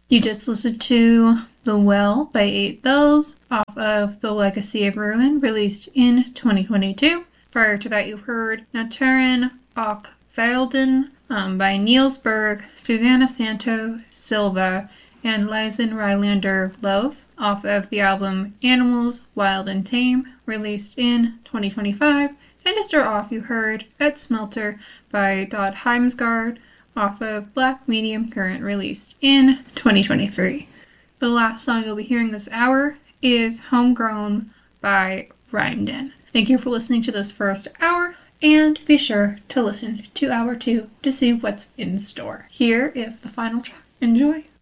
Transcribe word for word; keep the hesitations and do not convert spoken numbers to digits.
You just listened to The Well by Eight Bells off of The Legacy of Ruin, released in twenty twenty-two. Prior to that, you heard Naturen och Velden um, by Niels Berg, Susanna Santo Silva, and Lysen Rylander Love off of the album Animals, Wild and Tame, released in twenty twenty-five. And to start off, you heard Et Smelter by Dot Heimsgaard off of Black Medium Current, released in twenty twenty-three. The last song you'll be hearing this hour is Homegrown by Rhymden. Thank you for listening to this first hour, and be sure to listen to hour two to see what's in store. Here is the final track. Enjoy!